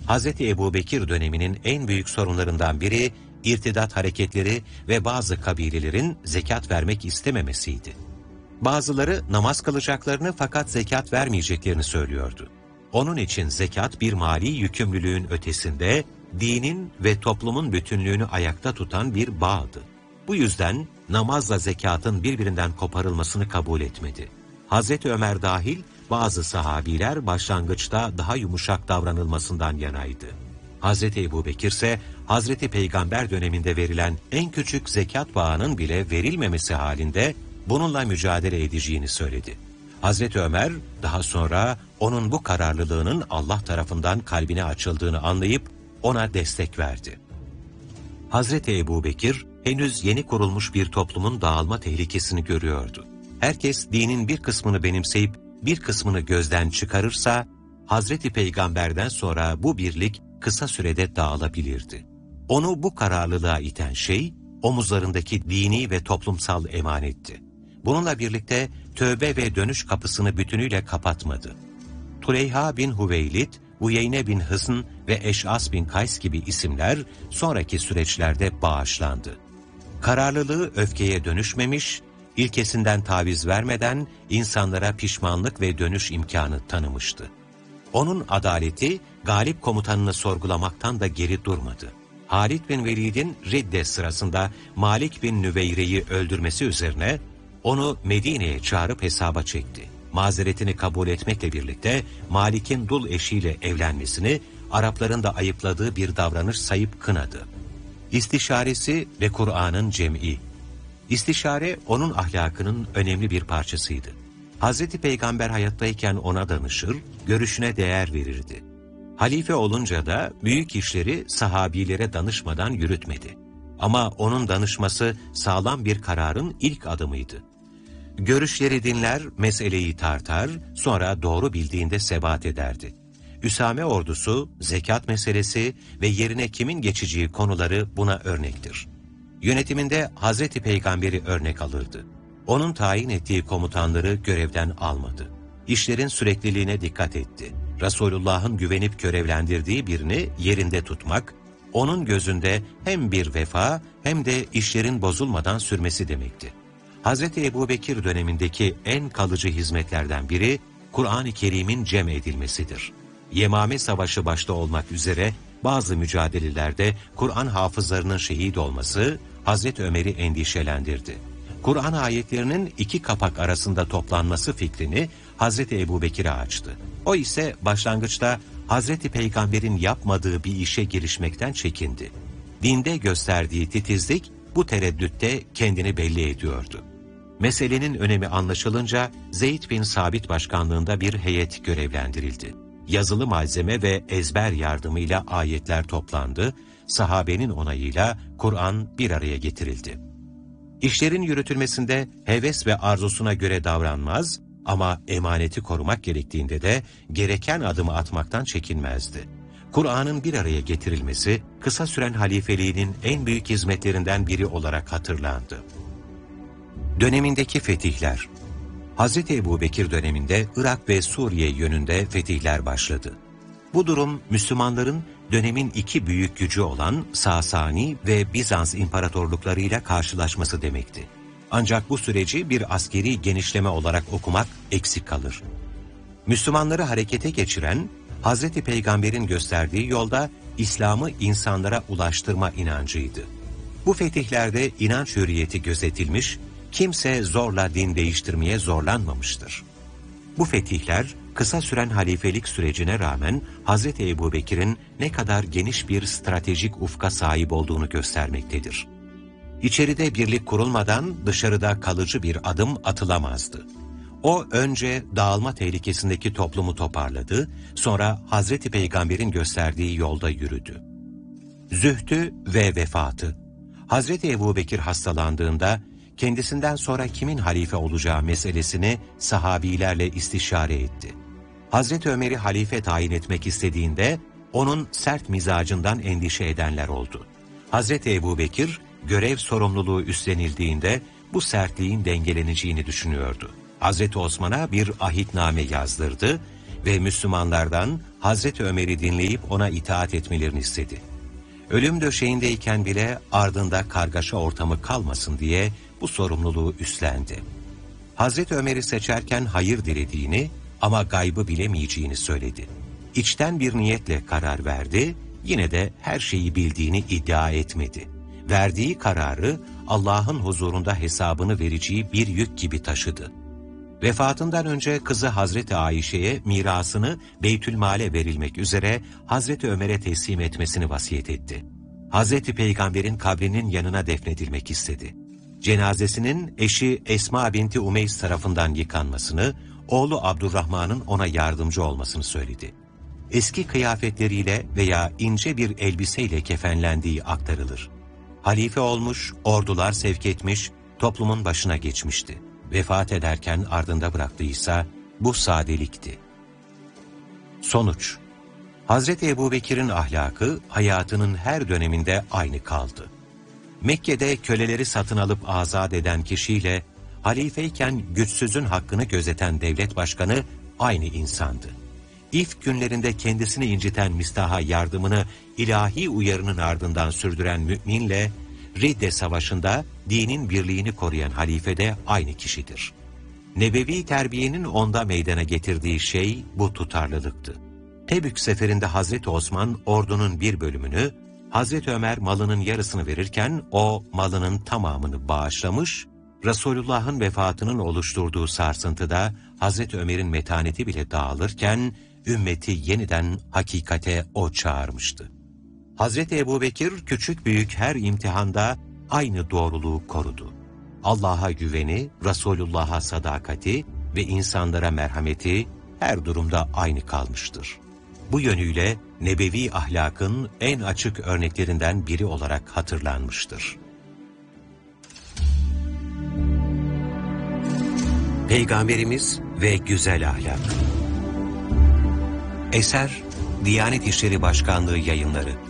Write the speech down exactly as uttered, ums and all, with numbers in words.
Hazreti Ebubekir döneminin en büyük sorunlarından biri, irtidat hareketleri ve bazı kabilelerin zekat vermek istememesiydi. Bazıları namaz kılacaklarını fakat zekat vermeyeceklerini söylüyordu. Onun için zekat bir mali yükümlülüğün ötesinde, dinin ve toplumun bütünlüğünü ayakta tutan bir bağdı. Bu yüzden namazla zekatın birbirinden koparılmasını kabul etmedi. Hazreti Ömer dahil bazı sahabiler başlangıçta daha yumuşak davranılmasından yanaydı. Hazreti Ebubekir ise Hazreti Peygamber döneminde verilen en küçük zekat bağının bile verilmemesi halinde bununla mücadele edeceğini söyledi. Hazreti Ömer daha sonra onun bu kararlılığının Allah tarafından kalbine açıldığını anlayıp ona destek verdi. Hazreti Ebubekir henüz yeni kurulmuş bir toplumun dağılma tehlikesini görüyordu. Herkes dinin bir kısmını benimseyip bir kısmını gözden çıkarırsa Hazreti Peygamber'den sonra bu birlik kısa sürede dağılabilirdi. Onu bu kararlılığa iten şey omuzlarındaki dini ve toplumsal emanetti. Bununla birlikte tövbe ve dönüş kapısını bütünüyle kapatmadı. Tuleyha bin Hüveylid, Uyeyne bin Hısn ve Eş'as bin Kays gibi isimler sonraki süreçlerde bağışlandı. Kararlılığı öfkeye dönüşmemiş, ilkesinden taviz vermeden insanlara pişmanlık ve dönüş imkanı tanımıştı. Onun adaleti galip komutanını sorgulamaktan da geri durmadı. Halid bin Velid'in Ridde sırasında Malik bin Nüveyre'yi öldürmesi üzerine onu Medine'ye çağırıp hesaba çekti. Mazeretini kabul etmekle birlikte Malik'in dul eşiyle evlenmesini Arapların da ayıpladığı bir davranış sayıp kınadı. İstişaresi ve Kur'an'ın cem'i. İstişare onun ahlakının önemli bir parçasıydı. Hazreti Peygamber hayattayken ona danışır, görüşüne değer verirdi. Halife olunca da büyük işleri sahabilere danışmadan yürütmedi. Ama onun danışması sağlam bir kararın ilk adımıydı. Görüşleri dinler, meseleyi tartar, sonra doğru bildiğinde sebat ederdi. Üsame ordusu, zekat meselesi ve yerine kimin geçeceği konuları buna örnektir. Yönetiminde Hazreti Peygamber'i örnek alırdı. Onun tayin ettiği komutanları görevden almadı. İşlerin sürekliliğine dikkat etti. Resulullah'ın güvenip görevlendirdiği birini yerinde tutmak, onun gözünde hem bir vefa hem de işlerin bozulmadan sürmesi demekti. Hazreti Ebubekir dönemindeki en kalıcı hizmetlerden biri, Kur'an-ı Kerim'in cem edilmesidir. Yemame Savaşı başta olmak üzere bazı mücadelelerde Kur'an hafızlarının şehit olması Hazreti Ömer'i endişelendirdi. Kur'an ayetlerinin iki kapak arasında toplanması fikrini Hazreti Ebubekir'e açtı. O ise başlangıçta Hazreti Peygamber'in yapmadığı bir işe girişmekten çekindi. Dinde gösterdiği titizlik bu tereddütte kendini belli ediyordu. Meselenin önemi anlaşılınca Zeyd bin Sabit başkanlığında bir heyet görevlendirildi. Yazılı malzeme ve ezber yardımıyla ayetler toplandı, sahabenin onayıyla Kur'an bir araya getirildi. İşlerin yürütülmesinde heves ve arzusuna göre davranmaz ama emaneti korumak gerektiğinde de gereken adımı atmaktan çekinmezdi. Kur'an'ın bir araya getirilmesi kısa süren halifeliğinin en büyük hizmetlerinden biri olarak hatırlandı. Dönemindeki fetihler. Hazreti Ebubekir döneminde Irak ve Suriye yönünde fetihler başladı. Bu durum Müslümanların dönemin iki büyük gücü olan Sasani ve Bizans imparatorluklarıyla karşılaşması demekti. Ancak bu süreci bir askeri genişleme olarak okumak eksik kalır. Müslümanları harekete geçiren, Hazreti Peygamber'in gösterdiği yolda İslam'ı insanlara ulaştırma inancıydı. Bu fetihlerde inanç hürriyeti gözetilmiş, kimse zorla din değiştirmeye zorlanmamıştır. Bu fetihler, kısa süren halifelik sürecine rağmen Hazreti Ebubekir'in ne kadar geniş bir stratejik ufka sahip olduğunu göstermektedir. İçeride birlik kurulmadan dışarıda kalıcı bir adım atılamazdı. O önce dağılma tehlikesindeki toplumu toparladı, sonra Hazreti Peygamber'in gösterdiği yolda yürüdü. Zühdü ve vefatı. Hazreti Ebubekir hastalandığında kendisinden sonra kimin halife olacağı meselesini sahabilerle istişare etti. Hazreti Ömer'i halife tayin etmek istediğinde onun sert mizacından endişe edenler oldu. Hazreti Ebubekir görev sorumluluğu üstlenildiğinde bu sertliğin dengeleneceğini düşünüyordu. Hazreti Osman'a bir ahitname yazdırdı, ve Müslümanlardan Hazreti Ömer'i dinleyip ona itaat etmelerini istedi. Ölüm döşeğindeyken bile ardında kargaşa ortamı kalmasın diye bu sorumluluğu üstlendi. Hazreti Ömer'i seçerken hayır dilediğini ama gaybı bilemeyeceğini söyledi. İçten bir niyetle karar verdi, yine de her şeyi bildiğini iddia etmedi. Verdiği kararı Allah'ın huzurunda hesabını vereceği bir yük gibi taşıdı. Vefatından önce kızı Hazreti Ayşe'ye mirasını Beytülmal'e verilmek üzere Hazreti Ömer'e teslim etmesini vasiyet etti. Hazreti Peygamber'in kabrinin yanına defnedilmek istedi. Cenazesinin eşi Esma binti Umeys tarafından yıkanmasını, oğlu Abdurrahman'ın ona yardımcı olmasını söyledi. Eski kıyafetleriyle veya ince bir elbiseyle kefenlendiği aktarılır. Halife olmuş, ordular sevk etmiş, toplumun başına geçmişti. Vefat ederken ardında bıraktıysa bu sadelikti. Sonuç: Hazreti Ebubekir'in ahlakı hayatının her döneminde aynı kaldı. Mekke'de köleleri satın alıp azat eden kişiyle halifeyken güçsüzün hakkını gözeten devlet başkanı aynı insandı. İlk günlerinde kendisini inciten Mistah'a yardımını ilahi uyarının ardından sürdüren müminle Ridde Savaşı'nda dinin birliğini koruyan halife de aynı kişidir. Nebevi terbiyenin onda meydana getirdiği şey bu tutarlılıktı. Tebük seferinde Hazreti Osman ordunun bir bölümünü, Hazreti Ömer malının yarısını verirken o malının tamamını bağışlamış, Resulullah'ın vefatının oluşturduğu sarsıntıda Hazreti Ömer'in metaneti bile dağılırken ümmeti yeniden hakikate o çağırmıştı. Hazreti Ebubekir küçük büyük her imtihanda aynı doğruluğu korudu. Allah'a güveni, Resulullah'a sadakati ve insanlara merhameti her durumda aynı kalmıştır. Bu yönüyle nebevi ahlakın en açık örneklerinden biri olarak hatırlanmıştır. Peygamberimiz ve güzel ahlak. Eser Diyanet İşleri Başkanlığı Yayınları.